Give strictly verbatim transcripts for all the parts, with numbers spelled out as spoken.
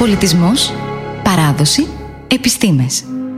Πολιτισμός, παράδοση, επιστήμες.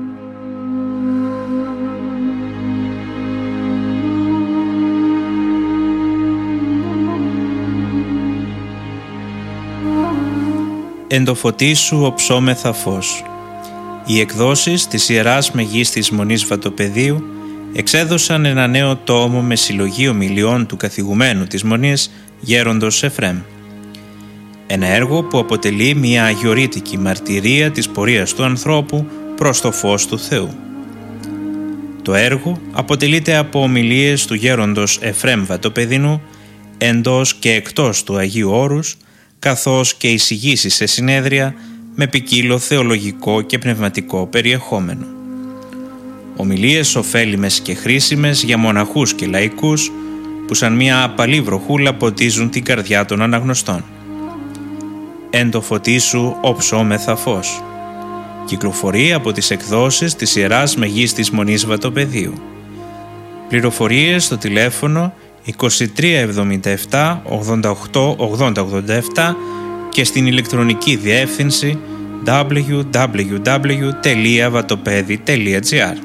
Εν το φωτί σου οψόμεθα φως. Οι εκδόσεις της Ιεράς Μεγίστης Μονής Βατοπεδίου εξέδωσαν ένα νέο τόμο με συλλογή ομιλιών του καθηγουμένου της Μονής Γέροντος Εφραίμ. Ένα έργο που αποτελεί μια αγιορείτικη μαρτυρία της πορείας του ανθρώπου προς το φως του Θεού. Το έργο αποτελείται από ομιλίες του Γέροντος Εφραίμ Βατοπεδινού εντός και εκτός του Αγίου Όρους, καθώς και εισηγήσεις σε συνέδρια με ποικίλο θεολογικό και πνευματικό περιεχόμενο. Ομιλίες ωφέλιμες και χρήσιμες για μοναχούς και λαϊκούς που σαν μια απαλή βροχούλα ποτίζουν την καρδιά των αναγνωστών. Εν το φωτί σου οψόμεθα φως. Κυκλοφορεί από τις εκδόσεις της Ιεράς Μεγίστης Μονής Βατοπεδίου. Πληροφορίες στο τηλέφωνο είκοσι τρία εβδομήντα επτά ογδόντα οκτώ ογδόντα ογδόντα επτά και στην ηλεκτρονική διεύθυνση double-u double-u double-u τελεία vatopedi τελεία gr.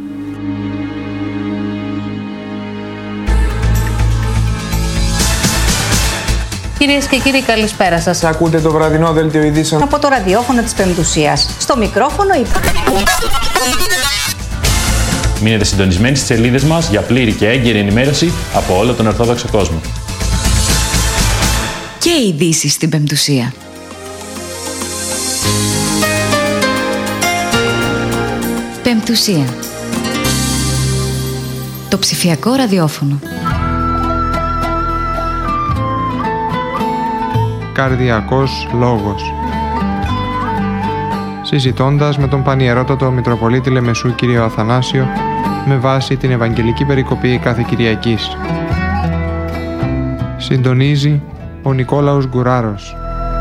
Κυρίες και κύριοι, καλησπέρα σας. Ακούτε το βραδινό δελτίο ειδήσεων από το ραδιόφωνο της Πεμπτουσίας. Στο μικρόφωνο η... Μείνετε συντονισμένοι στις σελίδες μας για πλήρη και έγκαιρη ενημέρωση από όλο τον Ορθόδοξο κόσμο. Και ειδήσεις στην Πεμπτουσία. Πεμπτουσία. Το ψηφιακό ραδιόφωνο. Καρδιακός λόγος. Συζητώντας με τον Πανιερότατο Μητροπολίτη Λεμεσού κύριο Αθανάσιο με βάση την Ευαγγελική Περικοπή κάθε Κυριακής. Συντονίζει ο Νικόλαος Γκουράρος.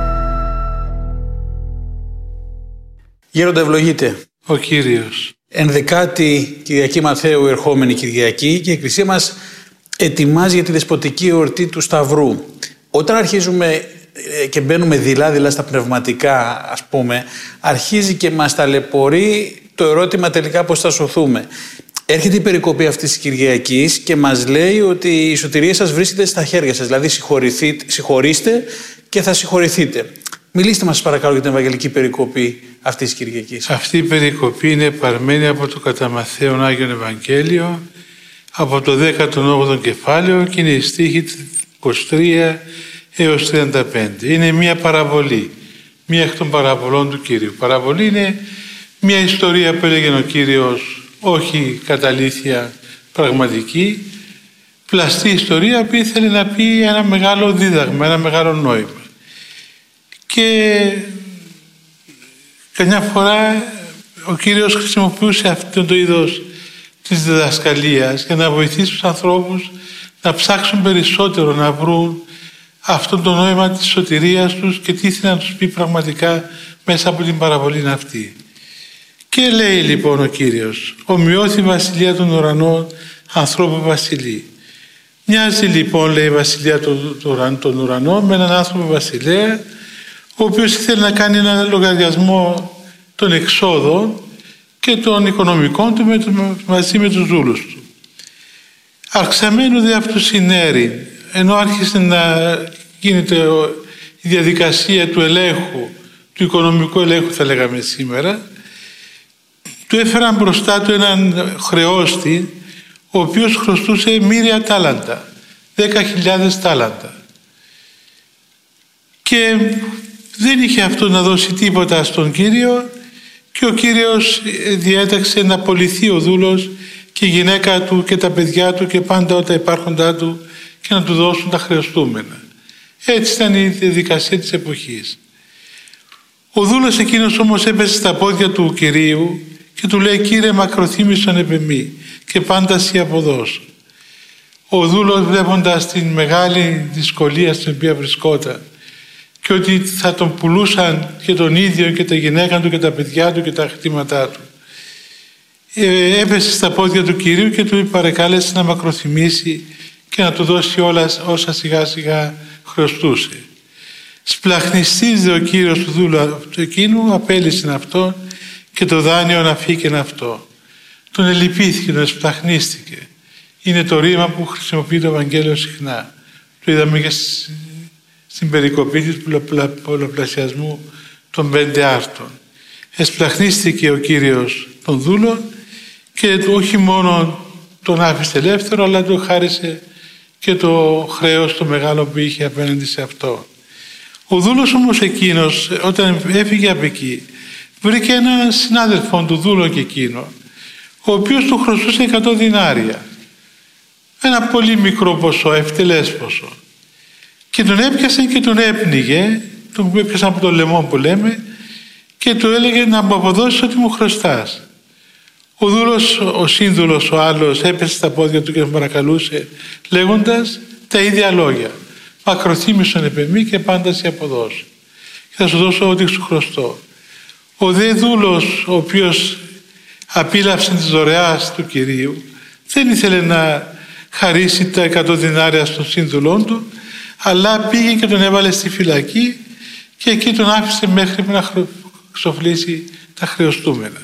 Γέροντα, ευλογείτε ο Κύριος. Ενδεκάτη Κυριακή Μαθαίου, ερχόμενη Κυριακή, και η Εκκλησία μας ετοιμάζει για τη δεσποτική εορτή του Σταυρού. Όταν αρχίζουμε και μπαίνουμε δειλά-δειλά στα πνευματικά, ας πούμε, αρχίζει και μας ταλαιπωρεί το ερώτημα τελικά πώς θα σωθούμε. Έρχεται η περικοπή αυτής της Κυριακής και μας λέει ότι η σωτηρία σας βρίσκεται στα χέρια σας, δηλαδή συγχωρήστε και θα συγχωρηθείτε. Μιλήστε μας παρακαλώ για την Ευαγγελική Περικοπή αυτής της Κυριακής. Αυτή η περικοπή είναι παρμένη από το κατά Μαθαίον Άγιον Ευαγγέλιο, από το δέκατο όγδοο κεφάλαιο, και είναι η στίχη είκοσι τρία έως τριάντα πέντε. Είναι μια παραβολή, μια εκ των παραβολών του Κύριου. Παραβολή είναι μια ιστορία που έλεγε ο Κύριος, όχι κατά αλήθεια πραγματική, πλαστή ιστορία που ήθελε να πει ένα μεγάλο δίδαγμα, ένα μεγάλο νόημα. Και καμιά φορά ο Κύριος χρησιμοποιούσε αυτό το είδος της διδασκαλίας για να βοηθήσει τους ανθρώπους να ψάξουν περισσότερο, να βρουν αυτό το νόημα της σωτηρίας τους και τι ήθελε να τους πει πραγματικά μέσα από την παραβολή αυτή. Και λέει λοιπόν ο Κύριος, ομοιώθη η βασιλεία των ουρανών ανθρώπου βασιλεί. Μοιάζει λοιπόν, λέει, η βασιλεία των ουρανών με έναν άνθρωπο βασιλέα, ο οποίος ήθελε να κάνει ένα λογαριασμό των εξόδων και των οικονομικών του μαζί με τους δούλους του. Αυξαμένου δε αυτού συνέρη, ενώ άρχισε να γίνεται η διαδικασία του ελέγχου, του οικονομικού ελέγχου θα λέγαμε σήμερα, του έφεραν μπροστά του έναν χρεώστη, ο οποίος χρωστούσε μοίρια τάλαντα, δέκα χιλιάδες τάλαντα. Και δεν είχε αυτό να δώσει τίποτα στον Κύριο, και ο Κύριος διέταξε να απολυθεί ο δούλος και η γυναίκα του και τα παιδιά του και πάντα όταν υπάρχοντά του, και να του δώσουν τα χρεωστούμενα. Έτσι ήταν η διαδικασία της εποχής. Ο δούλος εκείνος όμως έπεσε στα πόδια του Κυρίου και του λέει, Κύριε, μακροθύμησον επ' εμεί και πάντα σοι αποδώσω. Ο δούλος, βλέποντας την μεγάλη δυσκολία στην οποία βρισκόταν και ότι θα τον πουλούσαν και τον ίδιο και τα γυναίκα του και τα παιδιά του και τα χτήματά του, ε, έπεσε στα πόδια του Κυρίου και του παρεκάλεσε να μακροθυμήσει και να του δώσει όλα όσα σιγά σιγά χρωστούσε. Σπλαχνιστής δε ο Κύριος του δούλου εκείνου απέλυσε αυτόν και το δάνειο να φύγει αυτό. Τον ελυπήθηκε, τον εσπλαχνίστηκε. Είναι το ρήμα που χρησιμοποιεί το Ευαγγέλιο συχνά. Το είδαμε και στην περικοπή του πολλαπλασιασμού των πέντε άρτων. Εσπλαχνίστηκε ο Κύριος των δούλων και όχι μόνο τον άφησε ελεύθερο, αλλά του χάρισε και το χρέος το μεγάλο που είχε απέναντι σε αυτό. Ο δούλος όμως εκείνος, όταν έφυγε από εκεί, βρήκε έναν συνάδελφο του δούλο και εκείνο, ο οποίος του χρωστούσε εκατό δινάρια. Ένα πολύ μικρό ποσό, ευτελές ποσό. Και τον έπιασε και τον έπνιγε, τον έπιασε από το λαιμό που λέμε, και του έλεγε να μου αποδώσεις ό,τι μου χρωστάς. Ο δούλος, ο σύνδουλος, ο άλλος έπεσε στα πόδια του και τον παρακαλούσε, λέγοντας τα ίδια λόγια. Μακροθύμησον επ' εμεί και πάντα σε αποδώσω. Και θα σου δώσω ό,τι σου χρωστώ. Ο δε δούλος, ο οποίος απίλαυσε της δωρεάς του Κυρίου, δεν ήθελε να χαρίσει τα εκατό δινάρια στον σύνδουλόν του, αλλά πήγε και τον έβαλε στη φυλακή και εκεί τον άφησε μέχρι να ξοφλήσει τα χρεωστούμενα.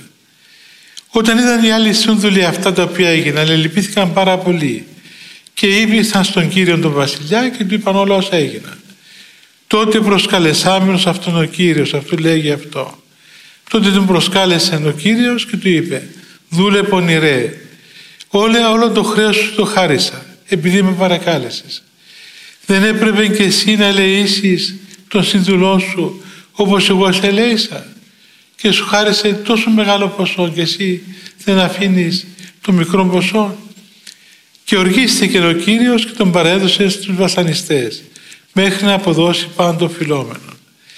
Όταν είδαν οι άλλοι σύνδουλοι αυτά τα οποία έγιναν, λυπήθηκαν πάρα πολύ και ήρθαν στον Κύριο τον βασιλιά και του είπαν όλα όσα έγιναν. Τότε προσκαλεσάμενος αυτόν ο Κύριος, αυτού λέγει αυτό. Τότε τον προσκάλεσε ο Κύριος και του είπε, δούλε πονηρέ, όλα, όλο το χρέος σου το χάρισα, επειδή με παρακάλεσες. Δεν έπρεπε και εσύ να ελεήσεις τον σύνδουλό σου όπως εγώ σε ελέησα και σου χάρισε τόσο μεγάλο ποσό και εσύ δεν αφήνεις το μικρό ποσό. Και οργίστηκε ο Κύριος και τον παρέδωσε στους βασανιστές μέχρι να αποδώσει πάντο φιλόμενο.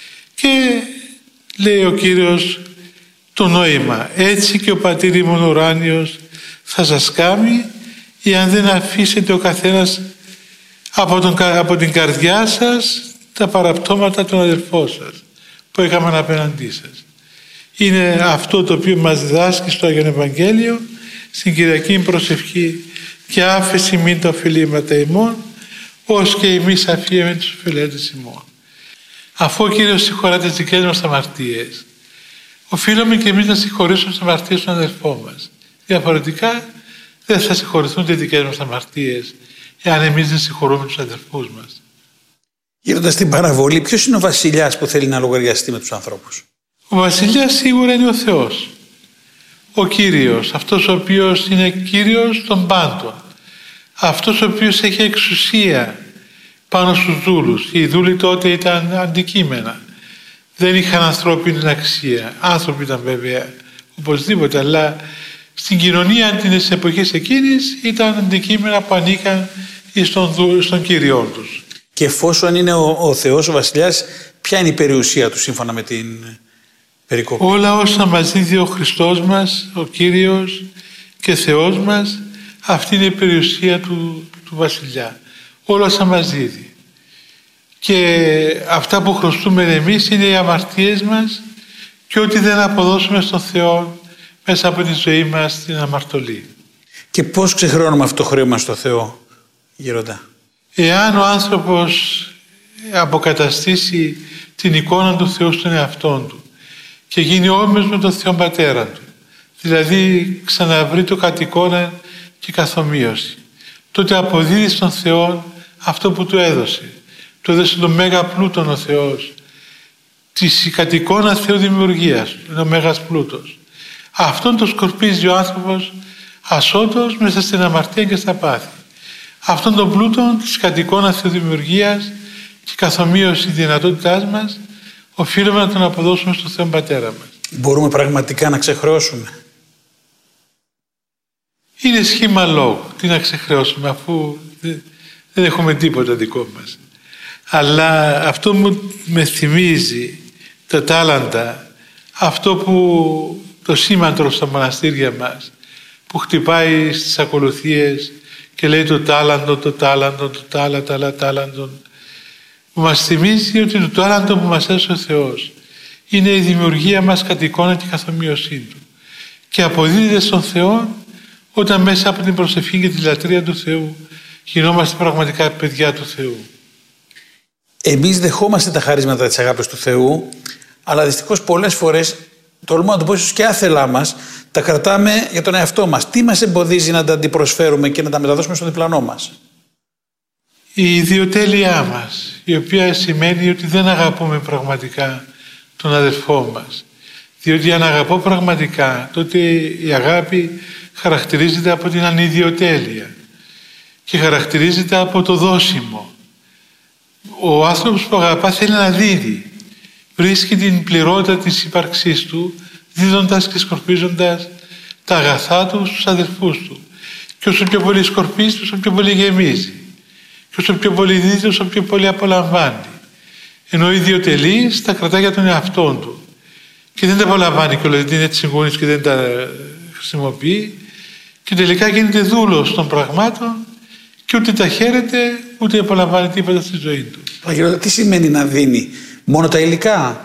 Και λέει ο Κύριος το νόημα, έτσι και ο Πατήρ ημών ουράνιος θα σας κάμει εάν δεν αφήσετε ο καθένας από, τον, από την καρδιά σας τα παραπτώματα των αδελφών σας που έκαναν απέναντί σας. Είναι αυτό το οποίο μας διδάσκει στο Άγιον Ευαγγέλιο, στην Κυριακή προσευχή, και άφεση μην τα οφειλήματα ημών, ως και εμείς αφίεμεν τους οφειλέτες ημών. Αφού ο Κύριος συγχωρά τις δικές μας αμαρτίες, οφείλουμε και εμείς να συγχωρήσουμε τις αμαρτίες των αδελφών μας. Διαφορετικά δεν θα συγχωρηθούν τις δικές μας αμαρτίες, εάν εμείς δεν συγχωρούμε τους αδελφούς μας. Γύροντας την παραβολή, ποιος είναι ο βασιλιάς που θέλει να λογαριαστεί με τους ανθρώπους? Ο βασιλιάς σίγουρα είναι ο Θεός. Ο Κύριος, αυτός ο οποίος είναι Κύριος των πάντων. Αυτός ο οποίος έχει εξουσία πάνω στους δούλους. Οι δούλοι τότε ήταν αντικείμενα. Δεν είχαν ανθρώπινη αξία. Άνθρωποι ήταν βέβαια οπωσδήποτε, αλλά στην κοινωνία της εποχής εκείνης ήταν αντικείμενα που ανήκαν στον, στον Κύριό τους. Και εφόσον είναι ο, ο Θεός, ο βασιλιάς, ποια είναι η περιουσία του σύμφωνα με την περικοπή? Όλα όσα μας δίδει ο Χριστός μας, ο Κύριος και Θεός μας, αυτή είναι η περιουσία του, του βασιλιά. Όλα όσα μας δίδει. Και αυτά που χρωστούμε εμείς είναι οι αμαρτίες μας και ό,τι δεν αποδώσουμε στον Θεό μέσα από τη ζωή μας στην αμαρτωλή. Και πώς ξεχρεώνουμε αυτό το χρέο στο Θεό, Γέροντα? Εάν ο άνθρωπος αποκαταστήσει την εικόνα του Θεού στον εαυτόν του και γίνει όμοιος με τον Θεό Πατέρα του, δηλαδή ξαναβρει το κατ' εικόνα και καθομοίωση, τότε αποδίδει στον Θεό αυτό που του έδωσε. Του έδωσε τον μέγα πλούτον ο Θεός, της κατ' εικόνα Θεού δημιουργίας, είναι ο μέγας πλούτος. Αυτόν το σκορπίζει ο άνθρωπος ασώτος μέσα στην αμαρτία και στα πάθη. Αυτόν τον πλούτον της κατ' εικόνα Θεού δημιουργίας και καθομοίωση δυνατότητάς μας οφείλουμε να τον αποδώσουμε στον Θεό Πατέρα μας. Μπορούμε πραγματικά να ξεχρεώσουμε? Είναι σχήμα λόγου. Τι να ξεχρεώσουμε, αφού δεν έχουμε τίποτα δικό μας. Αλλά αυτό μου με θυμίζει τα τάλαντα, αυτό που το σήμαντρο στα μοναστήρια μας, που χτυπάει στις ακολουθίες και λέει το τάλαντο, το τάλαντο, το τάλα, τάλα, τάλαντο, που μας θυμίζει ότι το τάλαντο που μας έδωσε ο Θεός είναι η δημιουργία μας κατ' εικόνα και καθομοίωσή του και αποδίδεται στον Θεό όταν μέσα από την προσευχή και τη λατρεία του Θεού γινόμαστε πραγματικά παιδιά του Θεού. Εμείς δεχόμαστε τα χαρίσματα της αγάπης του Θεού, αλλά δυστυχώς πολλές φορές, τολμώ να το πω ίσως και άθελά μας, τα κρατάμε για τον εαυτό μας. Τι μας εμποδίζει να τα αντιπροσφέρουμε και να τα μεταδώσουμε στον διπλανό μας? Η ιδιοτέλειά μας, η οποία σημαίνει ότι δεν αγαπούμε πραγματικά τον αδελφό μας. Διότι αν αγαπώ πραγματικά, τότε η αγάπη χαρακτηρίζεται από την ανιδιοτέλεια και χαρακτηρίζεται από το δώσιμο. Ο άνθρωπος που αγαπά θέλει να δίδει. Βρίσκει την πληρότητα της ύπαρξής του, δίδοντας και σκορπίζοντας τα αγαθά του στους αδελφούς του. Και όσο πιο πολύ σκορπίζει, όσο πιο πολύ γεμίζει. Και όσο πιο πολύ δίδει, όσο πιο πολύ απολαμβάνει. Ενώ ο ιδιοτελής τα κρατά για τον εαυτό του. Και δεν τα απολαμβάνει και όλα, δεν είναι τσιγκούνης και δεν τα χρησιμοποιεί. Και τελικά γίνεται δούλος των πραγμάτων και ούτε τα χαίρεται, ούτε απολαμβάνει τίποτα στη ζωή του. Αγιώτα, τι σημαίνει να δίνει? Μόνο τα υλικά?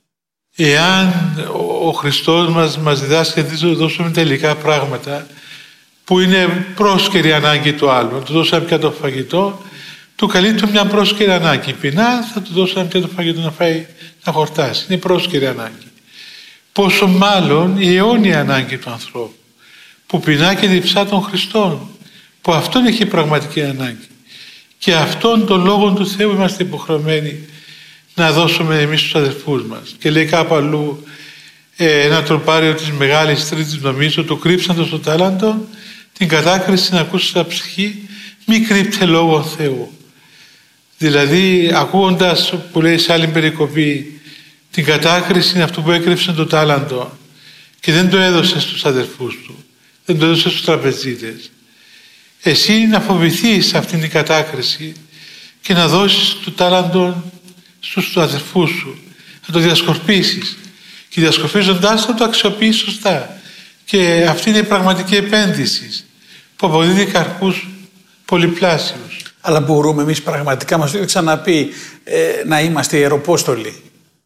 Εάν ο Χριστός μας, μας διδάσκει να του δώσουμε τα υλικά πράγματα που είναι πρόσκαιρη ανάγκη του άλλου, να του δώσω ένα πιάτο φαγητό, του καλύπτω μια πρόσκαιρη ανάγκη. Πεινά, θα του δώσω ένα πιάτο φαγητό να φάει, να χορτάσει. Είναι πρόσκαιρη ανάγκη. Πόσο μάλλον η αιώνια ανάγκη του ανθρώπου, που πεινά και διψά των Χριστών, που αυτόν έχει πραγματική ανάγκη. Και αυτόν τον λόγο του Θεού είμαστε υποχρεωμένοι να δώσουμε εμείς στους αδελφούς μας. Και λέει κάπου αλλού ε, ένα τροπάριο της Μεγάλης Τρίτης, νομίζω, του κρύψαντος το τάλαντο, την κατάκριση να ακούσει στα ψυχή, μη κρύψε λόγω Θεού. Δηλαδή, ακούγοντας που λέει σε άλλη περικοπή, την κατάκριση είναι αυτό που έκρυψε το τάλαντο και δεν το έδωσε στους αδελφούς του, δεν το έδωσε στους τραπεζίτες. Εσύ να φοβηθείς αυτήν την κατάκριση και να δώσεις το τάλαντο στους αδελφούς σου, να το διασκορπίσεις και διασκορπίζοντάς το το αξιοποιείς σωστά. Και αυτή είναι η πραγματική επένδυση που αποδίδει καρπούς πολυπλάσιους. Αλλά μπορούμε εμείς πραγματικά, μας το έχει ξαναπεί, ε, να είμαστε ιεροπόστολοι?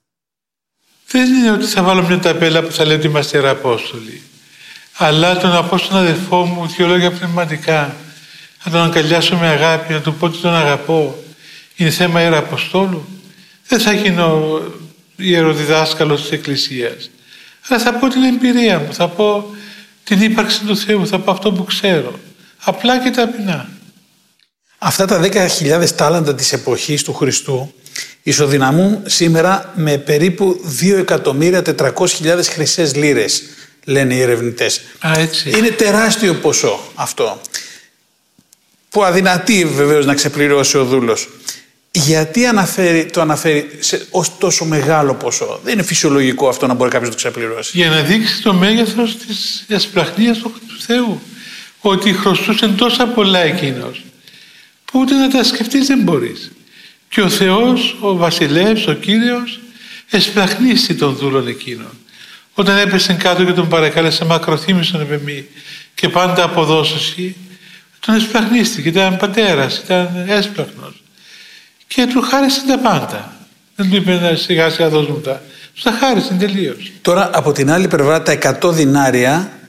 Δεν είναι ότι θα βάλω μια ταπέλα που θα λέει ότι είμαστε ιεραπόστολοι. Αλλά τον να πω στον αδελφό μου δύο λόγια πνευματικά, να τον αγκαλιάσω με αγάπη, να του πω ότι τον αγαπώ, είναι θέμα ιεραποστόλου. Δεν θα γίνω ιεροδιδάσκαλος της Εκκλησίας. Αλλά θα πω την εμπειρία μου, θα πω την ύπαρξη του Θεού, θα πω αυτό που ξέρω. Απλά και ταπεινά. Αυτά τα δέκα χιλιάδες τάλαντα της εποχής του Χριστού ισοδυναμούν σήμερα με περίπου δύο εκατομμύρια τετρακόσιες χιλιάδες χρυσές λίρες, λένε οι ερευνητές. Α, έτσι. Είναι τεράστιο ποσό αυτό, που αδυνατεί βεβαίως να ξεπληρώσει ο δούλος. Γιατί αναφέρει, το αναφέρει σε, ως τόσο μεγάλο ποσό? Δεν είναι φυσιολογικό αυτό να μπορεί κάποιος να το ξεπληρώσει. Για να δείξει το μέγεθος της εσπλαχνίας του Θεού. Ότι χρωστούσε τόσα πολλά εκείνος, που ούτε να τα σκεφτείς δεν μπορείς. Και ο Θεός, ο βασιλεύς, ο Κύριος, εσπλαχνίσει τον δούλον εκείνον. Όταν έπεσε κάτω και τον παρακάλεσε, μακροθύμησον επ' και πάντα αποδώσωση, τον εσπλαχνίστηκε. Ήταν πατέρας, ήταν έσπλαχνος. Και του χάρισε τα πάντα. Δεν του είπε να σιγά σιγά δώσ' μου τα. Του τα χάρισε τελείως. Τώρα από την άλλη πλευρά τα εκατό δινάρια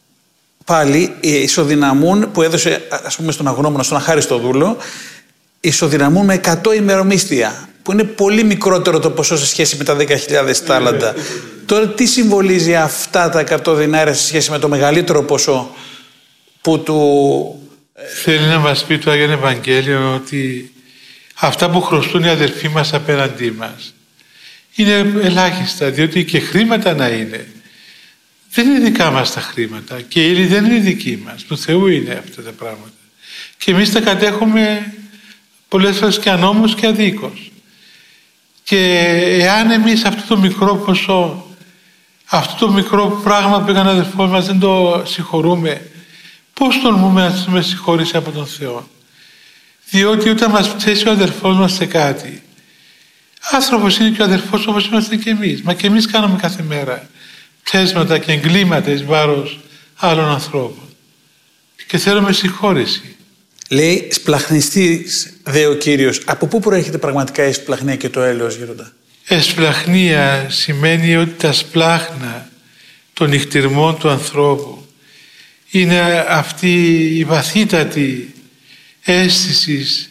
πάλι ισοδυναμούν, που έδωσε ας πούμε στον αγνώμονα, στον αχάριστο δούλο, ισοδυναμούν με εκατό ημερομίσθια, που είναι πολύ μικρότερο το ποσό σε σχέση με τα δέκα χιλιάδες τάλαντα. Τώρα τι συμβολίζει αυτά τα εκατό δινάρια σε σχέση με το μεγαλύτερο ποσό που του... Θέλει να μας πει το Άγιο Ευαγγέλιο ότι αυτά που χρωστούν οι αδελφοί μας απέναντί μας είναι ελάχιστα, διότι και χρήματα να είναι, δεν είναι δικά μας τα χρήματα και η ύλη δεν είναι δική μας, του Θεού είναι αυτά τα πράγματα. Και εμείς τα κατέχουμε πολλές φορές και ανόμως και αδίκως. Και εάν εμείς αυτό το μικρό ποσό, αυτό το μικρό πράγμα που έκανε ο αδελφός μας δεν το συγχωρούμε, πώς τολμούμε να τους με συγχωρήσει από τον Θεό? Διότι όταν μας ψέσει ο αδελφός μας σε κάτι, άνθρωπος είναι και ο αδελφός όπως είμαστε και εμείς. Μα και εμείς κάνουμε κάθε μέρα ψέσματα και εγκλήματα εις βάρος άλλων ανθρώπων. Και θέλουμε συγχώρεση. Λέει σπλαχνιστής δε ο Κύριος. Από πού προέρχεται πραγματικά η σπλαχνία και το έλεος, Γέροντα? Εσπλαχνία σημαίνει ότι τα σπλάχνα των νυχτηρμών του ανθρώπου είναι αυτή η βαθύτατη αίσθηση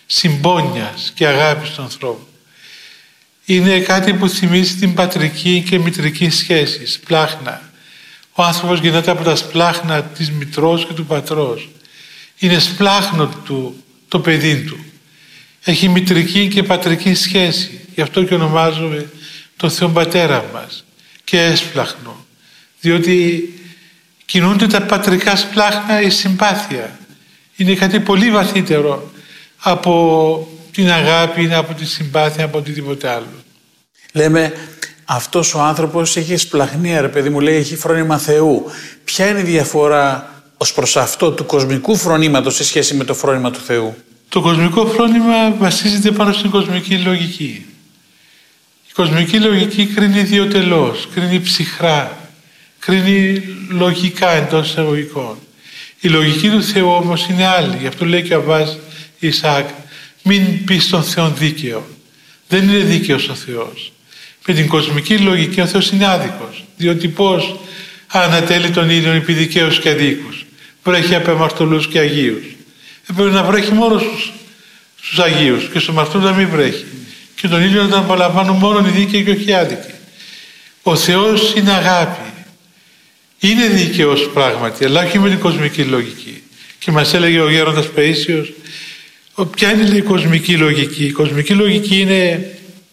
συμπόνιας και αγάπης του ανθρώπου. Είναι κάτι που θυμίζει την πατρική και μητρική σχέση, σπλάχνα. Ο άνθρωπος γεννάται από τα σπλάχνα της μητρός και του πατρός. Είναι σπλάχνο του το παιδί του. Έχει μητρική και πατρική σχέση. Γι' αυτό και ονομάζουμε τον Θεό Πατέρα μας και έσπλαχνο. Διότι κινούνται τα πατρικά σπλάχνα, η συμπάθεια. Είναι κάτι πολύ βαθύτερο από την αγάπη, από τη συμπάθεια, από οτιδήποτε άλλο. Λέμε, αυτός ο άνθρωπος έχει σπλαχνία, ρε παιδί μου, λέει, έχει φρόνημα Θεού. Ποια είναι η διαφορά ως προς αυτό του κοσμικού φρονήματος σε σχέση με το φρόνημα του Θεού? Το κοσμικό φρόνημα βασίζεται πάνω στην κοσμική λογική. Η κοσμική λογική κρίνει ιδιωτελώς, κρίνει ψυχρά, κρίνει λογικά εντός εισαγωγικών. Η λογική του Θεού όμως είναι άλλη. Γι' αυτό λέει και ο Αββάς Ισαάκ, μην πεις στον Θεό δίκαιο. Δεν είναι δίκαιος ο Θεός. Με την κοσμική λογική ο Θεός είναι άδικος. Διότι πώς ανατέλει τον ήλιο επί δικαίους και αδίκους? Βρέχει από αμαρτωλούς και αγίους. Έπρεπε να βρέχει μόνο στους, στους αγίους και στους αμαρτωλούς να μην βρέχει. Και τον ήλιο να τον απολαμβάνουν μόνο οι δίκαιοι και όχι οι άδικοι. Ο Θεός είναι αγάπη. Είναι δίκαιος πράγματι, αλλά όχι με την κοσμική λογική. Και μας έλεγε ο γέροντας Παΐσιος, ποια είναι λέει, η κοσμική λογική? Η κοσμική λογική είναι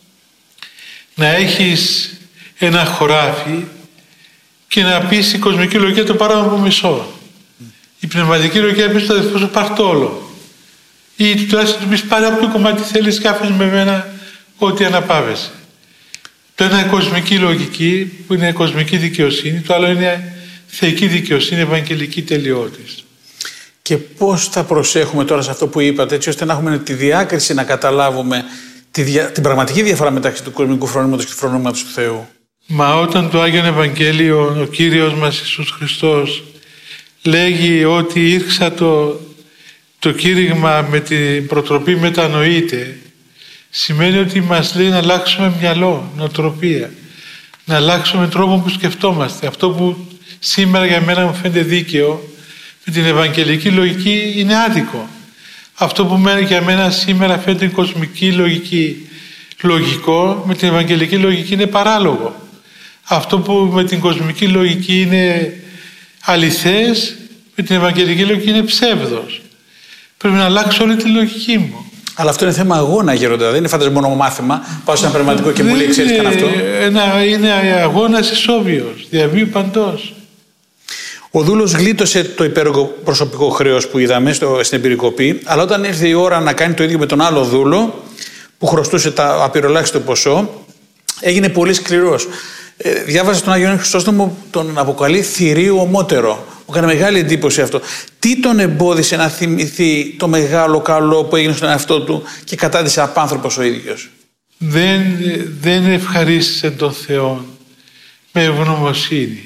να έχεις ένα χωράφι και να πεις η κοσμική λογική το πάραμε από μισό. Η πνευματική λογική να πεις στο αδελφό σου πάρ' το όλο. Ή τουλάχιστον του πεις πάρε από το κομμάτι θέλεις και άφησες με μένα ό,τι αναπάβεσαι. Το ένα είναι κοσμική λογική που είναι κοσμική δικαιοσύνη, το άλλο είναι θεϊκή δικαιοσύνη, ευαγγελική τελειότης. Και πώς θα προσέχουμε τώρα σε αυτό που είπατε, έτσι ώστε να έχουμε τη διάκριση να καταλάβουμε τη δια... την πραγματική διαφορά μεταξύ του κοσμικού φρονήματος και του φρονήματος του Θεού? Μα όταν το Άγιον Ευαγγέλιο, ο Κύριος μας Ιησούς Χριστός λέγει ότι ήρξα το, το κήρυγμα με την προτροπή μετανοείται, σημαίνει ότι μας λέει να αλλάξουμε μυαλό, νοοτροπία, να αλλάξουμε τρόπο που σκεφτόμαστε. Αυτό που σήμερα για μένα μου φαίνεται δίκαιο, με την ευαγγελική λογική είναι άδικο. Αυτό που για μένα σήμερα φαίνεται κοσμική λογική λογικό, με την ευαγγελική λογική είναι παράλογο. Αυτό που με την κοσμική λογική είναι αληθές, με την ευαγγελική λογική είναι ψεύδος. Πρέπει να αλλάξω όλη τη λογική μου. Αλλά αυτό είναι θέμα αγώνα, γέροντα. Δεν είναι φαντασμένο μάθημα. Πάω σε ένα πνευματικό και μου λέει: ξέρεις καν αυτό. Ένα, είναι αγώνας ισόβιος, διαβίου παντός. Ο δούλος γλίτωσε το υπερπροσωπικό χρέος που είδαμε στο, στην περικοπή, αλλά όταν ήρθε η ώρα να κάνει το ίδιο με τον άλλο δούλο, που χρωστούσε τα απειροελάχιστο ποσό, έγινε πολύ σκληρός. Ε, διάβαζα τον Άγιο Χρυσόστομο, τον αποκαλεί θηρίου ομότερο. Μου έκανε μεγάλη εντύπωση αυτό. Τι τον εμπόδισε να θυμηθεί το μεγάλο καλό που έγινε στον εαυτό του και κατάδυσε απάνθρωπος ο ίδιος? Δεν, δεν ευχαρίστησε τον Θεό με ευγνωμοσύνη,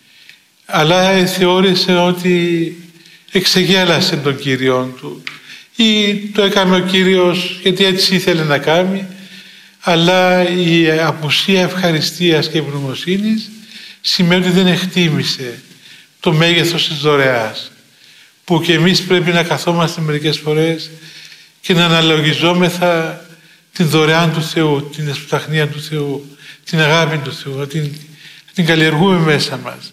αλλά θεώρησε ότι εξεγέλασε τον Κύριον του ή το έκανε ο Κύριος γιατί έτσι ήθελε να κάνει, αλλά η απουσία ευχαριστίας και ευγνωμοσύνης σημαίνει ότι δεν εκτίμησε το μέγεθος της δωρεάς, που και εμείς πρέπει να καθόμαστε μερικές φορές και να αναλογιζόμεθα την δωρεάν του Θεού, την εσπλαχνία του Θεού, την αγάπη του Θεού, να την, να την καλλιεργούμε μέσα μας.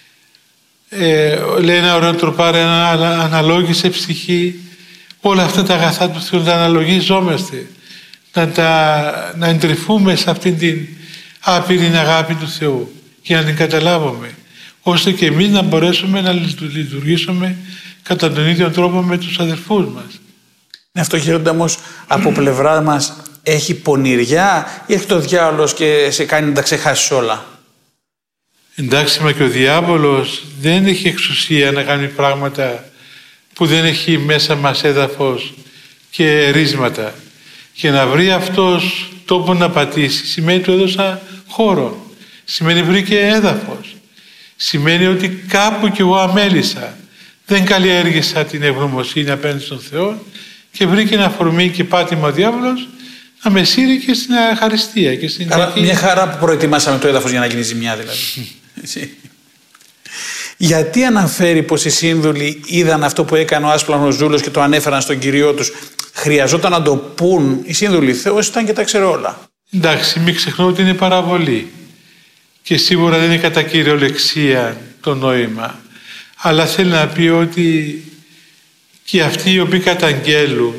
Ε, λέει ένα ωραίο τροπάρι, αναλόγησε ψυχή, όλα αυτά τα αγαθά του Θεού να αναλογιζόμαστε, να, τα, να εντρυφούμε σε αυτήν την άπειρη αγάπη του Θεού και να την καταλάβουμε, ώστε και εμείς να μπορέσουμε να λειτουργήσουμε κατά τον ίδιο τρόπο με τους αδελφούς μας. Ναι, αυτό γέροντα όμως από πλευρά μας έχει πονηριά ή έχει το διάολος και σε κάνει να τα ξεχάσεις όλα? Εντάξει, μα και ο διάβολος δεν έχει εξουσία να κάνει πράγματα που δεν έχει μέσα μας έδαφος και ρίσματα. Και να βρει αυτός τόπο να πατήσει σημαίνει του έδωσα χώρο, σημαίνει βρήκε έδαφος, σημαίνει ότι κάπου κι εγώ αμέλησα, δεν καλλιέργησα την ευγνωμοσύνη απέναντι στον Θεό και βρήκε ένα αφορμή και πάτημα ο διάβολος να με σύρει και στην αχαριστία και στην... Άρα μια χαρά που προετοιμάσαμε το έδαφος για να γίνει ζημιά δηλαδή. Γιατί αναφέρει πως οι σύνδουλοι είδαν αυτό που έκανε ο άσπλαχνος δούλος και το ανέφεραν στον Κυριό τους? χρειαζόταν να το πούν οι σύνδουλοι Θεός, ήταν και τα ξέρω όλα. Εντάξει, μην ξεχνώ ότι είναι παραβολή και σίγουρα δεν είναι κατά κυριολεξία το νόημα, αλλά θέλει να πει ότι και αυτοί οι οποίοι καταγγέλουν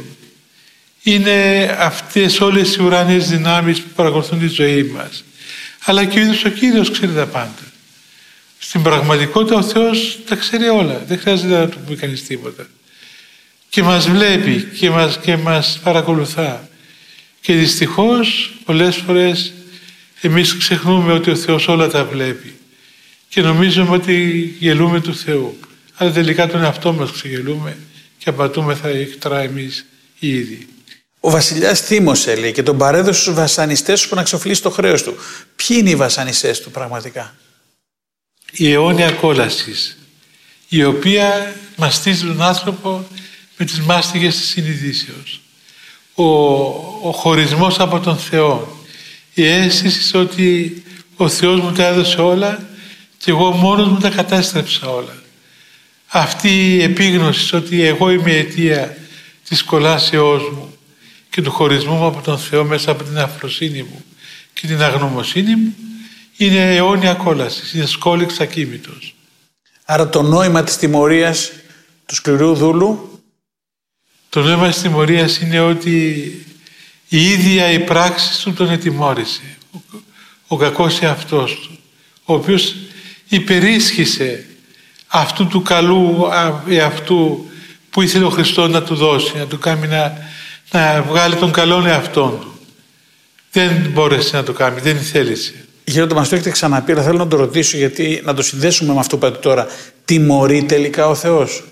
είναι αυτές όλες οι ουράνιες δυνάμεις που παρακολουθούν τη ζωή μας, αλλά και ο ίδιος ο Κύριος ξέρει τα πάντα. Στην πραγματικότητα ο Θεός τα ξέρει όλα, δεν χρειάζεται να του πει κανείς τίποτα και μας βλέπει και μας, και μας παρακολουθά. Και δυστυχώς πολλές φορές εμείς ξεχνούμε ότι ο Θεός όλα τα βλέπει και νομίζουμε ότι γελούμε του Θεού, αλλά τελικά τον εαυτό μας ξεγελούμε και απατούμεθα εκτρά εμείς οι ίδιοι. Ο βασιλιάς θύμωσε, λέει, και τον παρέδωσε στους βασανιστές που να εξοφλήσει το χρέος του. Ποιοι είναι οι βασανιστές του πραγματικά? Η αιώνια κόλαση, η οποία μαστίζει τον άνθρωπο με τις μάστιγες της συνειδήσεως. Ο, ο χωρισμός από τον Θεό, η αίσθηση ότι ο Θεός μου τα έδωσε όλα και εγώ μόνος μου τα κατέστρεψα όλα. Αυτή η επίγνωση ότι εγώ είμαι η αιτία της κολάσεώς μου και του χωρισμού μου από τον Θεό μέσα από την αφροσύνη μου και την αγνωμοσύνη μου, είναι αιώνια κόλαση, είναι σκόλιξ ακίμητος. Άρα το νόημα της τιμωρίας του σκληρού δούλου, το νόημα της τιμωρίας είναι ότι η ίδια η πράξη του τον ετιμώρησε. Ο, ο κακός εαυτός του, ο οποίος υπερίσχυσε αυτού του καλού εαυτού που ήθελε ο Χριστός να του δώσει, να του κάνει να, να βγάλει τον καλόν εαυτόν του. Δεν μπόρεσε να το κάνει, δεν θέλησε. Γέροντα, μας το έχετε ξαναπεί, αλλά θέλω να το ρωτήσω, γιατί να το συνδέσουμε με αυτό που είπατε τώρα. Τιμωρεί τελικά ο Θεός?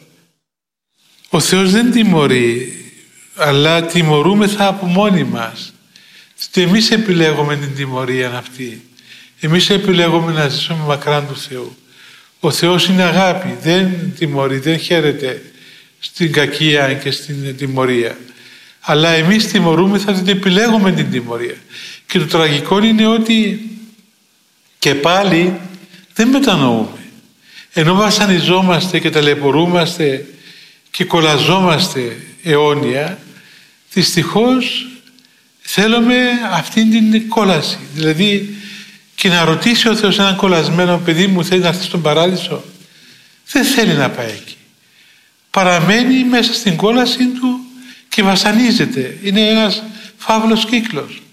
Ο Θεός δεν τιμωρεί, αλλά τιμωρούμεθα από μόνοι μας. Εμείς επιλέγουμε την τιμωρία αυτή. Εμείς επιλέγουμε να ζήσουμε μακράν του Θεού. Ο Θεός είναι αγάπη, δεν τιμωρεί, δεν χαίρεται στην κακία και στην τιμωρία. Αλλά εμείς τιμωρούμεθα, δεν επιλέγουμε την τιμωρία. Και το τραγικό είναι ότι και πάλι δεν μετανοούμε. Ενώ βασανιζόμαστε και ταλαιπωρούμαστε και κολλαζόμαστε αιώνια, δυστυχώς θέλουμε αυτήν την κόλαση. Δηλαδή, και να ρωτήσει ο Θεός έναν κολλασμένο παιδί μου, θέλει να έρθει στον παράδεισο? Δεν θέλει να πάει εκεί. Παραμένει μέσα στην κόλαση του και βασανίζεται. Είναι ένας φαύλος κύκλος.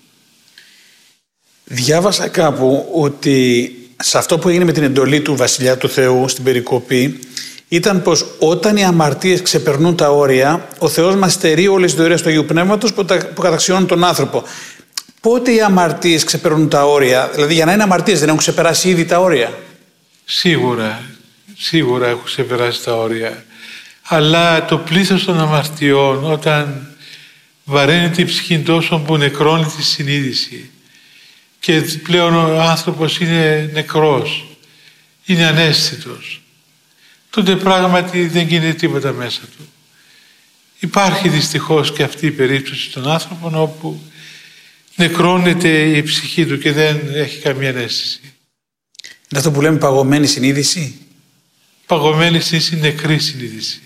Διάβασα κάπου ότι σε αυτό που έγινε με την εντολή του Βασιλιά του Θεού στην περικοπή ήταν πως όταν οι αμαρτίες ξεπερνούν τα όρια, ο Θεός μας στερεί όλες τις δωρεές του Αγίου Πνεύματος που, που καταξιώνουν τον άνθρωπο. Πότε οι αμαρτίες ξεπερνούν τα όρια? Δηλαδή, για να είναι αμαρτίες δεν έχουν ξεπεράσει ήδη τα όρια? Σίγουρα, σίγουρα έχουν ξεπεράσει τα όρια. Αλλά το πλήθος των αμαρτιών, όταν βαραίνεται η ψυχή τόσο που νεκρώνει τη συνείδηση και πλέον ο άνθρωπος είναι νεκρός, είναι αναίσθητος, τότε πράγματι δεν γίνεται τίποτα μέσα του. Υπάρχει δυστυχώς και αυτή η περίπτωση των άνθρωπων όπου νεκρώνεται η ψυχή του και δεν έχει καμία αίσθηση. Είναι αυτό που λέμε παγωμένη συνείδηση. Παγωμένη συνείδηση, νεκρή συνείδηση.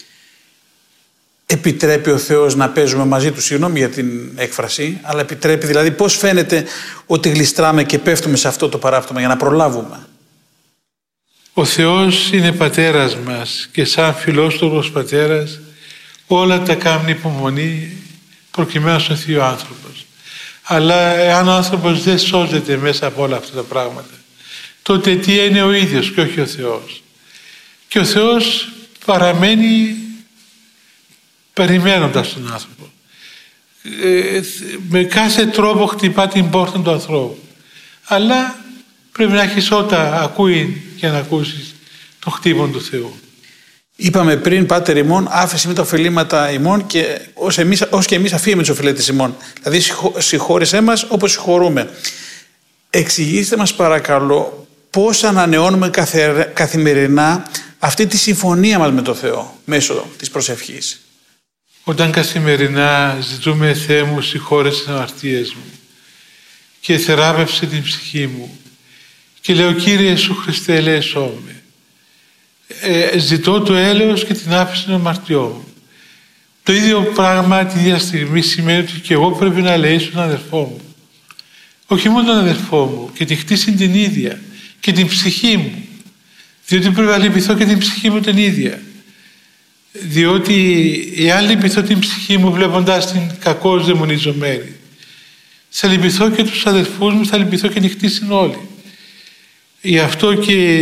Επιτρέπει ο Θεός να παίζουμε μαζί του, συγγνώμη για την έκφραση, αλλά επιτρέπει, δηλαδή πώς φαίνεται ότι γλιστράμε και πέφτουμε σε αυτό το παράπτωμα για να προλάβουμε? Ο Θεός είναι πατέρας μας και σαν φιλόστορος πατέρας όλα τα κάνει υπομονή προκειμένου να σωθεί ο άνθρωπος. Αλλά εάν ο άνθρωπος δεν σώζεται μέσα από όλα αυτά τα πράγματα, τότε τι είναι ο ίδιος και όχι ο Θεός? Και ο Θεός παραμένει περιμένοντας τον άνθρωπο. Ε, με κάθε τρόπο χτυπά την πόρτα του ανθρώπου. Αλλά πρέπει να έχεις όταν ακούει και να ακούσεις το χτύπον του Θεού. Είπαμε πριν, Πάτερ ημών, άφεση με τα οφειλήματα ημών και ως, εμείς, ως και εμείς αφήνουμε τις οφειλέτες ημών. Δηλαδή συγχώρεσέ μας όπως συγχωρούμε. Εξηγήστε μας παρακαλώ πώς ανανεώνουμε καθε, καθημερινά αυτή τη συμφωνία μας με το Θεό μέσω της προσευχής. Όταν καθημερινά ζητούμε Θεέ μου συγχώρεσαι τις αμαρτίες μου και θεράπευσε την ψυχή μου και λέω Κύριε Ιησού Χριστέ ελέησό με, ε, ζητώ το έλεος και την άφεση των αμαρτιών μου. Το ίδιο πράγμα τη ίδια στιγμή σημαίνει ότι και εγώ πρέπει να ελεήσω τον αδερφό μου. Όχι μόνο τον αδερφό μου, και τη χτίσει την ίδια και την ψυχή μου. Διότι πρέπει να λυπηθώ και την ψυχή μου την ίδια. Διότι εάν λυπηθώ την ψυχή μου βλέποντας την κακώς δαιμονιζομένη, θα λυπηθώ και τους αδερφούς μου, θα λυπηθώ και νυχτήσιν όλοι. Γι' αυτό και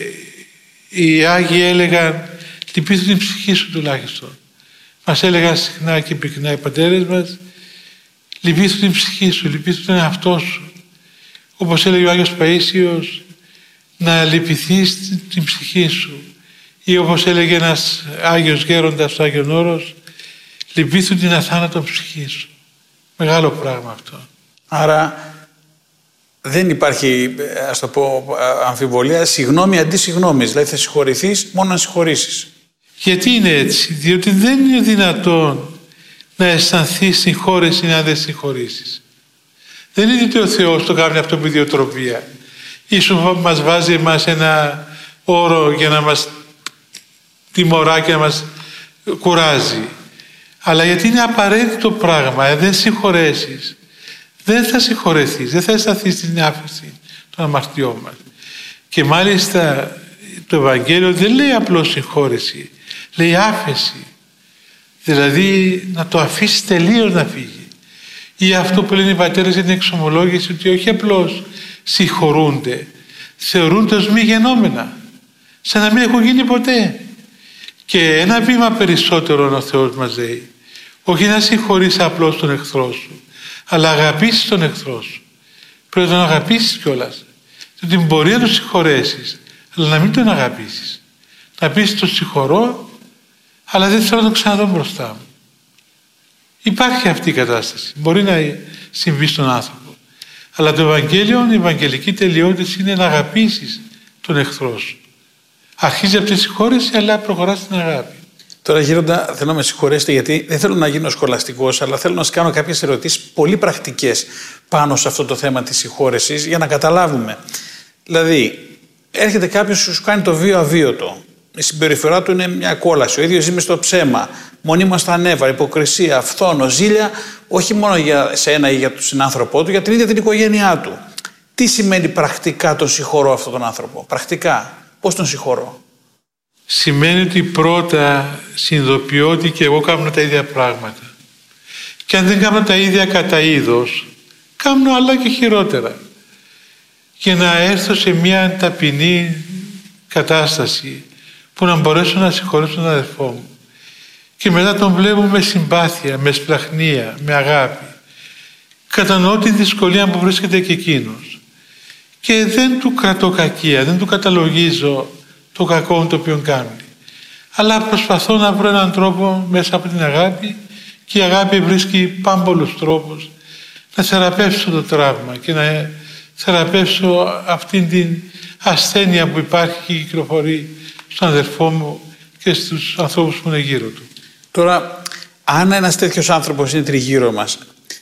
οι Άγιοι έλεγαν λυπήθω την ψυχή σου τουλάχιστον. Μας έλεγαν συχνά και πυκνά οι πατέρες μας, λυπήθω την ψυχή σου, λυπήθω τον εαυτό σου. Όπως έλεγε ο Άγιος Παΐσιος, να λυπηθείς την ψυχή σου. Ή όπως έλεγε ένας Άγιος Γέροντας στο Άγιον Όρος, λυπήθου την αθάνατο ψυχή σου. Μεγάλο πράγμα αυτό. Άρα δεν υπάρχει, ας το πω, αμφιβολία, συγγνώμη αντί συγγνώμης. Δηλαδή θα συγχωρηθείς μόνο να συγχωρήσεις. Γιατί είναι έτσι? Διότι δεν είναι δυνατόν να αισθανθείς συγχώρεση αν δεν συγχωρήσεις. Δεν είναι ότι ο Θεός το κάνει αυτό με ιδιοτροπία. Ίσως μας βάζει εμάς ένα όρο για να μας τιμωρά και να μας κουράζει. Αλλά γιατί είναι απαραίτητο πράγμα. Αν δεν συγχωρέσεις, δεν θα συγχωρεθείς, δεν θα αισθανθείς την άφεση των αμαρτιών μας. Και μάλιστα το Ευαγγέλιο δεν λέει απλώς συγχώρεση, λέει άφεση. Δηλαδή να το αφήσει τελείως να φύγει. Ή αυτό που λένε οι πατέρες για την εξομολόγηση, ότι όχι απλώς συγχωρούνται, θεωρούνται ως μη γενόμενα, σαν να μην έχουν γίνει ποτέ. Και ένα βήμα περισσότερο ο Θεός μας λέει, όχι να συγχωρείς απλώς τον εχθρό σου, αλλά αγαπήσεις τον εχθρό σου. Πρέπει να τον αγαπήσεις κιόλας. Διότι μπορεί να τον συγχωρέσεις, αλλά να μην τον αγαπήσεις. Να πεις τον συγχωρώ, αλλά δεν θέλω να τον ξαναδώ μπροστά μου. Υπάρχει αυτή η κατάσταση. Μπορεί να συμβεί στον άνθρωπο. Αλλά το Ευαγγέλιο, η Ευαγγελική τελειότητα είναι να αγαπήσεις τον εχθρό σου. Αρχίζει από τη συγχώρεση, αλλά προχωράς στην αγάπη. Τώρα, Γέροντα, θέλω να με συγχωρέσετε, γιατί δεν θέλω να γίνω σχολαστικός, αλλά θέλω να σας κάνω κάποιες ερωτήσεις πολύ πρακτικές πάνω σε αυτό το θέμα της συγχώρεσης, για να καταλάβουμε. Δηλαδή, έρχεται κάποιος που σου κάνει το βίο αβίωτο. Η συμπεριφορά του είναι μια κόλαση. Ο ίδιος ζει μες στο ψέμα, μονίμως στα ανέβα, υποκρισία, φθόνο, ζήλια, όχι μόνο για σένα ή για τον συνάνθρωπό του, για την ίδια την οικογένειά του. Τι σημαίνει πρακτικά τον συγχωρώ αυτόν τον άνθρωπο? Πρακτικά, πώς τον συγχωρώ? Σημαίνει ότι πρώτα συνειδητοποιώ ότι και εγώ κάνω τα ίδια πράγματα. Και αν δεν κάνω τα ίδια κατά είδος, κάνω άλλα και χειρότερα. Και να έρθω σε μια ταπεινή κατάσταση που να μπορέσω να συγχωρήσω τον αδερφό μου. Και μετά τον βλέπω με συμπάθεια, με σπλαχνία, με αγάπη. Κατανοώ την δυσκολία που βρίσκεται και εκείνος. Και δεν του κρατώ κακία, δεν του καταλογίζω το κακό το οποίο κάνει. Αλλά προσπαθώ να βρω έναν τρόπο μέσα από την αγάπη, και η αγάπη βρίσκει πάμπολους τρόπους να θεραπεύσω το τραύμα και να θεραπεύσω αυτήν την ασθένεια που υπάρχει και κυκλοφορεί στον αδερφό μου και στους ανθρώπους που είναι γύρω του. Τώρα, αν ένας τέτοιος άνθρωπος είναι τριγύρω μας,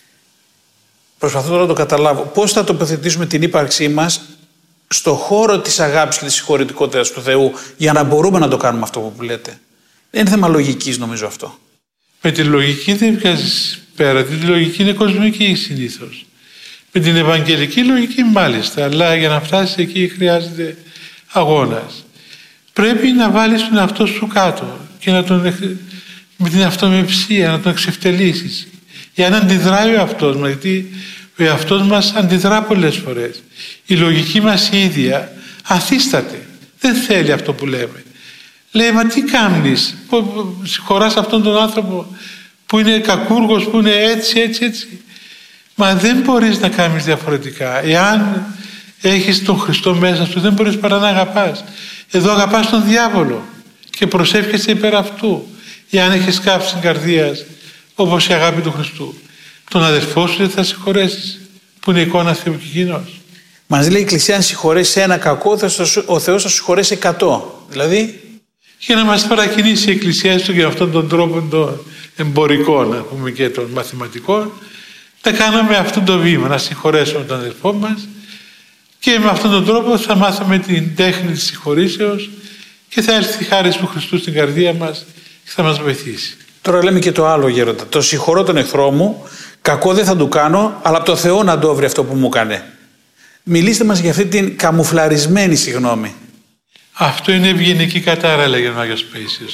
προσπαθώ τώρα να το καταλάβω, πώς θα τοποθετήσουμε την ύπαρξή μας στο χώρο της αγάπης και της συγχωρητικότητας του Θεού, για να μπορούμε να το κάνουμε αυτό που λέτε? Δεν είναι θέμα λογικής, νομίζω αυτό. Με τη λογική δεν βγάζεις πέρα. Τη λογική είναι κοσμική συνήθως. Με την ευαγγελική λογική μάλιστα, αλλά για να φτάσεις εκεί χρειάζεται αγώνας. Πρέπει να βάλεις τον εαυτό σου κάτω και να τον, με την αυτομεψία να τον εξευτελίσεις. Για να αντιδράει ο εαυτός μας, γιατί ο εαυτός μας αντιδρά πολλές φορές. Η λογική μας η ίδια αθίσταται. Δεν θέλει αυτό που λέμε. Λέει, μα τι κάνεις, συγχωράς αυτόν τον άνθρωπο που είναι κακούργος, που είναι έτσι, έτσι, έτσι. Μα δεν μπορείς να κάνεις διαφορετικά. Εάν έχεις τον Χριστό μέσα σου, δεν μπορείς παρά να αγαπάς. Εδώ αγαπάς τον διάβολο και προσεύχεσαι υπέρ αυτού. Εάν έχεις κάψει την καρδία, όπως η αγάπη του Χριστού, τον αδερφό σου δεν θα συγχωρέσεις, που είναι εικόνα Θεού και εκείνος. Μας λέει η Εκκλησία, αν συγχωρέσει ένα κακό, ο Θεός θα σου συγχωρέσει εκατό. Δηλαδή, για να μας παρακινήσει η Εκκλησία έστω για αυτόν τον τρόπο των εμπορικών, να πούμε, και των μαθηματικών, να κάνουμε αυτό το βήμα, να συγχωρέσουμε τον αδερφό μας, και με αυτόν τον τρόπο θα μάθουμε την τέχνη της συγχωρήσεως και θα έρθει η χάρις του Χριστού στην καρδία μας και θα μας βοηθήσει. Τώρα λέμε και το άλλο, γέροντα. Το συγχωρώ τον εχθρό μου, κακό δεν θα του κάνω, αλλά από το Θεό να το βρει αυτό που μου έκανε. Μιλήστε μας για αυτή την καμουφλαρισμένη συγγνώμη. Αυτό είναι ευγενική κατάρα, λέγει ο Άγιος Παΐσιος.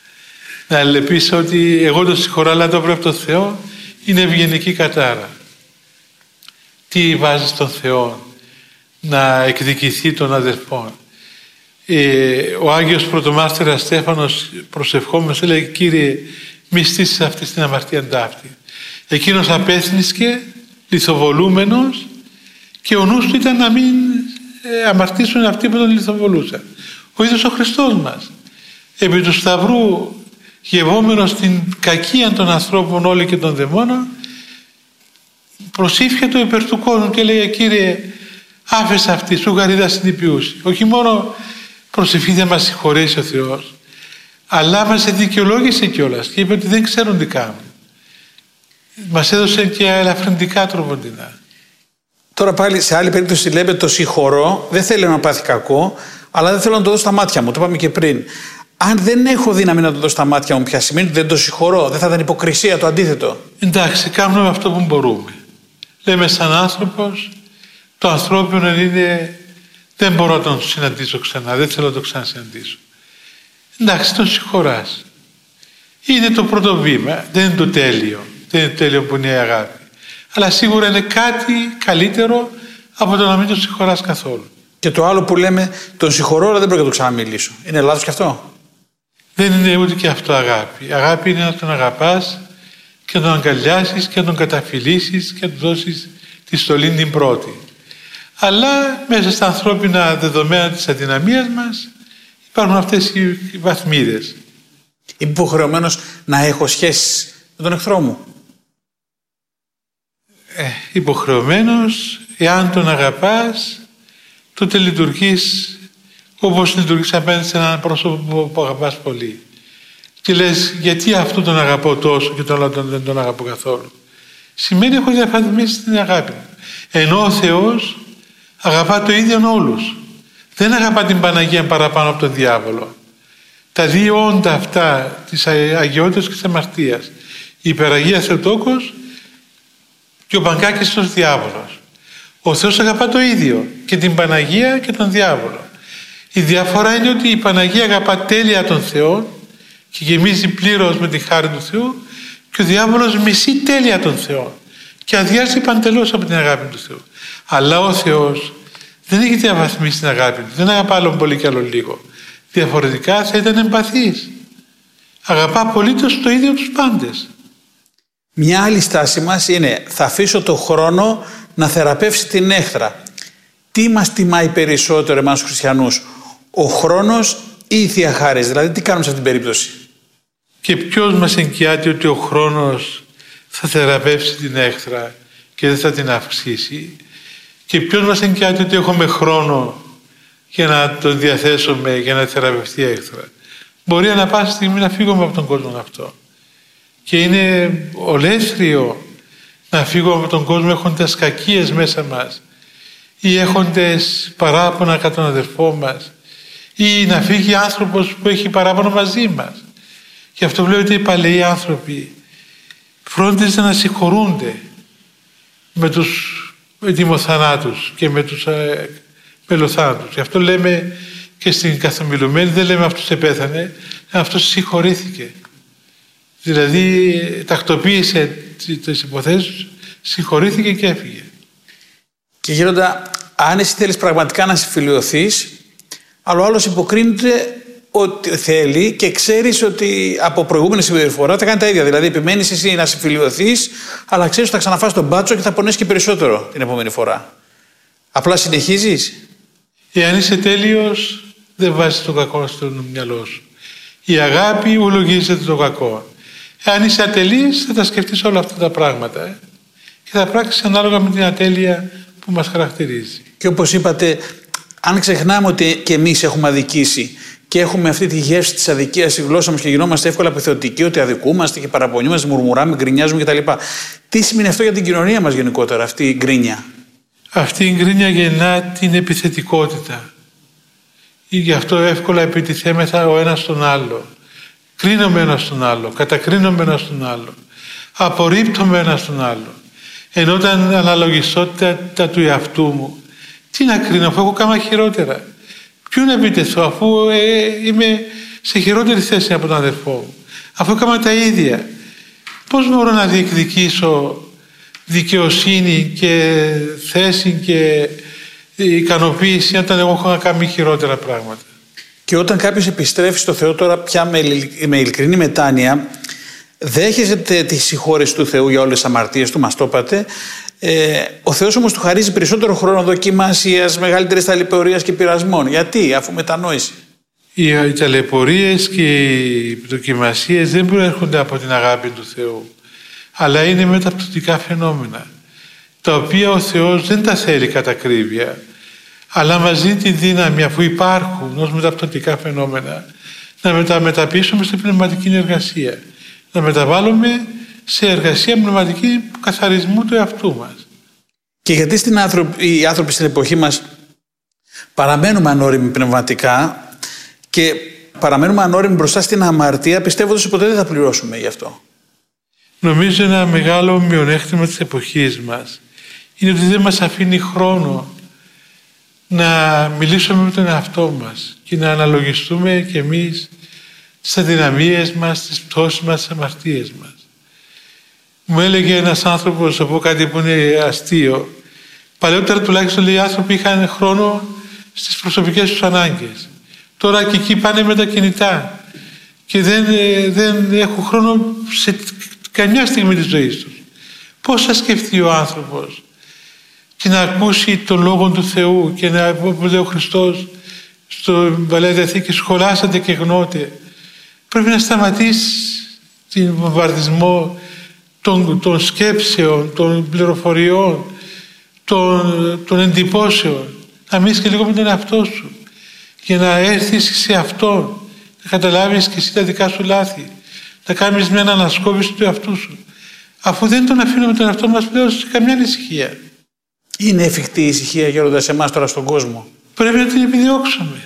Να πεις ότι εγώ το συγχωρώ, αλλά το βρω από το Θεό, είναι ευγενική κατάρα. Τι βάζει στον Θεό να εκδικηθεί των αδερφών. Ε, ο Άγιος Πρωτομάστερας Στέφανος προσευχόμενος έλεγε, Κύριε, μη στήσεις αυτή την αμαρτία ταύτη. Εκείνος απέθνισκε, λιθοβολούμενος, και ο νους του ήταν να μην ε, αμαρτήσουν αυτοί που τον λιθοβολούσαν. Ο ίδιος ο Χριστός μας, επί του Σταυρού, γευόμενος την κακία των ανθρώπων όλη και των δαιμόνων, προσήφιε το υπέρ του κόσμου και λέει, Κύριε, άφεσα αυτή, σου γαρίδα συνυπιούση. Όχι μόνο προσευχή δεν μας συγχωρέσει ο Θεός, αλλά μας δικαιολόγησε κιόλας και είπε ότι δεν ξέρουν τι κάνουν. Μας έδωσε και ελαφρυντικά τροποντινά. Τώρα πάλι σε άλλη περίπτωση λέμε το συγχωρώ, δεν θέλω να πάθει κακό, αλλά δεν θέλω να το δώσω στα μάτια μου. Το είπαμε και πριν. Αν δεν έχω δύναμη να το δώσω στα μάτια μου πια, σημαίνει ότι δεν το συγχωρώ, δεν θα ήταν υποκρισία το αντίθετο. Εντάξει, κάνουμε αυτό που μπορούμε. Λέμε σαν άνθρωπος, το ανθρώπινο είναι, δεν μπορώ να τον συναντήσω ξανά, δεν θέλω να το ξανασυναντήσω. Εντάξει, τον συγχωράς. Είναι το πρώτο βήμα, δεν είναι το τέλειο. Δεν είναι το τέλειο που είναι η αγάπη. Αλλά σίγουρα είναι κάτι καλύτερο από το να μην τον συγχωράς καθόλου. Και το άλλο που λέμε, τον συγχωρώ, αλλά δεν πρέπει να το ξαναμιλήσω. Είναι λάθος και αυτό. Δεν είναι ούτε και αυτό αγάπη. Αγάπη είναι να τον αγαπάς και να τον αγκαλιάσεις και να τον καταφυλίσεις και να του δώσεις τη στολή την πρώτη. Αλλά μέσα στα ανθρώπινα δεδομένα της αδυναμίας μας υπάρχουν αυτές οι βαθμίδες. Είμαι υποχρεωμένος να έχω σχέσεις με τον εχθρό μου. Ε, υποχρεωμένος, εάν τον αγαπάς, τότε λειτουργείς όπως λειτουργείς απέναντι σε έναν πρόσωπο που αγαπάς πολύ. Και λες, γιατί αυτόν τον αγαπώ τόσο και τον άλλον δεν τον αγαπώ καθόλου. Σημαίνει έχω διαφανίσει την αγάπη μου. Ενώ ο Θεός αγαπά το ίδιο όλους. Δεν αγαπά την Παναγία παραπάνω από τον διάβολο. Τα δύο όντα αυτά της αγιότητας και της αμαρτίας, η υπεραγία Θεοτόκος και ο Παγκάκιστος διάβολος. Ο Θεός αγαπά το ίδιο, και την Παναγία και τον διάβολο. Η διαφορά είναι ότι η Παναγία αγαπά τέλεια τον Θεό και γεμίζει πλήρως με τη χάρη του Θεού, και ο διάβολος μισεί τέλεια τον Θεό και αδειάζει παντελώς από την αγάπη του Θεού. Αλλά ο Θεός δεν έχει διαβαθμίσει την αγάπη του, δεν αγαπά άλλον πολύ και άλλον λίγο. Διαφορετικά θα ήταν εμπαθής. Αγαπά απολύτως το ίδιο τους πάντες. Μια άλλη στάση μας είναι, θα αφήσω το χρόνο να θεραπεύσει την έχθρα. Τι μας τιμάει περισσότερο εμάς τους χριστιανούς, ο χρόνος ή η Θεία Χάρις? Δηλαδή τι κάνουμε σε αυτήν την περίπτωση? Και ποιος μας εγγυάται ότι ο χρόνος θα θεραπεύσει την έχθρα και δεν θα την αυξήσει? Και ποιος μας εγγυάται ότι έχουμε χρόνο για να τον διαθέσουμε για να θεραπευτεί η έχθρα? Μπορεί ανά πάση στιγμή να φύγουμε από τον κόσμο αυτό. Και είναι ολέθριο να φύγουμε από τον κόσμο έχοντας κακίες μέσα μας, ή έχοντας παράπονα κατά τον αδερφό μας, ή να φύγει άνθρωπος που έχει παράπονο μαζί μας. Γι' αυτό βλέπετε οι παλαιοί άνθρωποι φρόντιζαν να συγχωρούνται με τους ετοιμοθανάτους και με τους ε, μελοθάνατους. Γι' αυτό λέμε και στην καθομιλουμένη, δεν λέμε αυτός επέθανε, αυτός συγχωρήθηκε. Δηλαδή τακτοποίησε τις υποθέσεις, συγχωρήθηκε και έφυγε. Και γέροντα, αν εσύ θέλεις πραγματικά να συμφιλιωθείς, αλλά ο άλλος υποκρίνεται ότι θέλει και ξέρεις ότι από προηγούμενη συμπεριφορά θα κάνει τα ίδια. Δηλαδή επιμένεις εσύ να συμφιλιωθείς, αλλά ξέρεις ότι θα ξαναφάς τον μπάτσο και θα πονέσει και περισσότερο την επόμενη φορά. Απλά συνεχίζεις. Εάν είσαι τέλειος, δεν βάζεις το κακό στο μυαλό σου. Η αγάπη ολογίζεται το κακό. Εάν είσαι ατελής, θα τα σκεφτείς όλα αυτά τα πράγματα ε? και θα πράξεις ανάλογα με την ατέλεια που μας χαρακτηρίζει. Και όπως είπατε, αν ξεχνάμε ότι και εμείς έχουμε αδικήσει και έχουμε αυτή τη γεύση της αδικίας στη γλώσσα μας και γινόμαστε εύκολα επιθεωτικοί, ότι αδικούμαστε και παραπονιούμαστε, μουρμουράμε, γκρινιάζουμε κτλ. Τι σημαίνει αυτό για την κοινωνία μας γενικότερα, αυτή η γκρίνια? Αυτή η γκρίνια γεννά την επιθετικότητα. Γι' αυτό εύκολα επιτιθέμεθα ο ένας στον άλλο. κρίνομαι ένα τον άλλο, κατακρίνομαι ένα τον άλλο, απορρίπτομαι ένα τον άλλο. Ενώ όταν αναλογιστώ τα, τα του εαυτού μου, τι να κρίνω, αφού έχω κάνει χειρότερα. Ποιο να επιτεθώ, αφού ε, είμαι σε χειρότερη θέση από τον αδερφό μου, αφού έκανα τα ίδια. Πώς μπορώ να διεκδικήσω δικαιοσύνη και θέση και ικανοποίηση όταν εγώ έχω κάνει χειρότερα πράγματα? Και όταν κάποιος επιστρέφει στο Θεό τώρα πια με, με ειλικρινή μετάνοια, δέχεται τη συγχώρεση του Θεού για όλες τις αμαρτίες του, μας το είπατε. Ε, ο Θεός όμως του χαρίζει περισσότερο χρόνο δοκιμασίας, μεγαλύτερης ταλαιπωρίας και πειρασμών. Γιατί? Αφού μετανόησε. Οι, οι ταλαιπωρίες και οι δοκιμασίες δεν προέρχονται από την αγάπη του Θεού, αλλά είναι μεταπτωτικά φαινόμενα, τα οποία ο Θεός δεν τα θέλει κατά ακρίβεια, αλλά μας δίνει τη δύναμη, αφού υπάρχουν ως μεταπτωτικά φαινόμενα, να μετα, μεταπίσουμε στην πνευματική εργασία, να μεταβάλουμε σε εργασία πνευματική καθαρισμού του εαυτού μας. Και γιατί στην άνθρωποι, οι άνθρωποι στην εποχή μας παραμένουμε ανώριμοι πνευματικά και παραμένουμε ανώριμοι μπροστά στην αμαρτία, πιστεύοντας ότι ποτέ δεν θα πληρώσουμε γι' αυτό? Νομίζω ένα μεγάλο μειονέκτημα της εποχής μας είναι ότι δεν μας αφήνει χρόνο να μιλήσουμε με τον εαυτό μας και να αναλογιστούμε κι εμείς τις αδυναμίες μας, τις πτώσεις μας, τις αμαρτίες μας. Μου έλεγε ένας άνθρωπος, θα πω κάτι που είναι αστείο, παλαιότερα τουλάχιστον λέει, οι άνθρωποι είχαν χρόνο στις προσωπικές τους ανάγκες. Τώρα και εκεί πάνε με τα κινητά και δεν, δεν έχουν χρόνο σε καμιά στιγμή της ζωής τους. Πώς θα σκεφτεί ο άνθρωπος και να ακούσει τον Λόγο του Θεού και να, όπως λέει ο Χριστός στο Παλαιά Διαθήκη, σχολάσατε και γνώτε. Πρέπει να σταματήσει τον βομβαρδισμό των, των σκέψεων, των πληροφοριών, των, των εντυπώσεων. Να μείνεις και λίγο με τον εαυτό σου και να έρθεις σε Αυτόν, να καταλάβεις και εσύ τα δικά σου λάθη, να κάνεις μια ανασκόπηση του εαυτού σου, αφού δεν τον αφήνουμε τον εαυτό μας πλέον σε καμιά ανησυχία. Είναι εφικτή η ησυχία, γέροντα, σε εμάς τώρα στον κόσμο? Πρέπει να την επιδιώξουμε,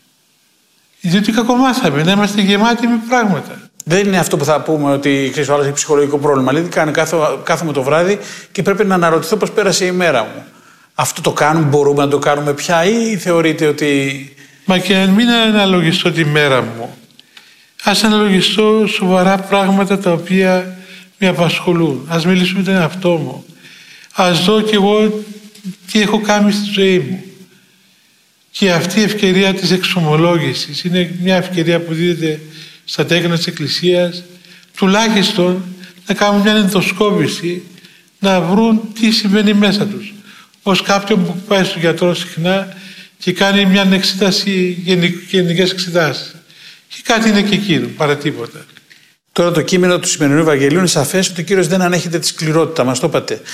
διότι κακομάθαμε να είμαστε γεμάτοι με πράγματα. Δεν είναι αυτό που θα πούμε ότι ξέρεις, ο άλλος έχει ψυχολογικό πρόβλημα. Δηλαδή, κάθομαι το βράδυ και πρέπει να αναρωτηθώ πώς πέρασε η μέρα μου. Αυτό το κάνουμε, μπορούμε να το κάνουμε πια, ή θεωρείτε ότι... Μα και αν μην αναλογιστώ τη μέρα μου, ας αναλογιστώ σοβαρά πράγματα τα οποία με απασχολούν. Ας μιλήσουμε τον εαυτό μου. Ας δω κι εγώ τι έχω κάνει στη ζωή μου. Και αυτή η ευκαιρία της εξομολόγησης είναι μια ευκαιρία που δίδεται στα τέκνα της Εκκλησίας, τουλάχιστον να κάνουν μια ενδοσκόπηση, να βρουν τι συμβαίνει μέσα τους. Ως κάποιον που πάει στον γιατρό συχνά και κάνει μια εξέταση, γενικές εξετάσεις. Και κάτι είναι και εκείνο, παρά τίποτα. Τώρα το κείμενο του σημερινού Ευαγγελίου είναι σαφές ότι ο Κύριος δεν ανέχεται τη σκληρότητα, μας το είπατε.